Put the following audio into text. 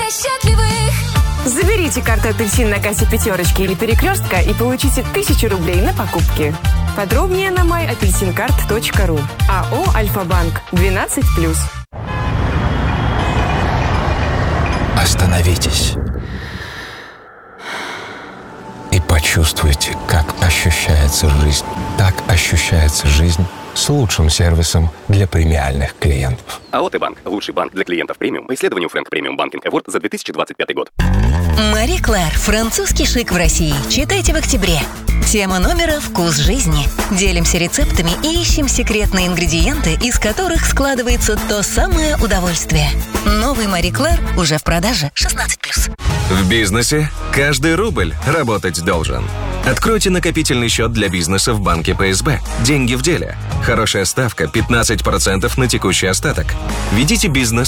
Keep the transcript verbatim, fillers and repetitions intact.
счастливых. Заберите карту «Апельсин» на кассе «Пятерочки» или «Перекрестка» и получите тысячу рублей на покупки. Подробнее на май апельсин карт точка ру. АО «Альфа-банк» двенадцать плюс. Остановитесь и почувствуйте, как ощущается жизнь. Так ощущается жизнь с лучшим сервисом для премиальных клиентов. АО «Т-банк» – лучший банк для клиентов премиум по исследованию Frank Premium Banking Award за две тысячи двадцать пятый год. Мари Клэр. Французский шик в России. Читайте в октябре. Тема номера «Вкус жизни». Делимся рецептами и ищем секретные ингредиенты, из которых складывается то самое удовольствие. Новый Мари Клэр уже в продаже. шестнадцать плюс. В бизнесе каждый рубль работать должен. Откройте накопительный счет для бизнеса в банке Пэ Эс Бэ. Деньги в деле. Хорошая ставка – пятнадцать процентов на текущий остаток. Ведите бизнес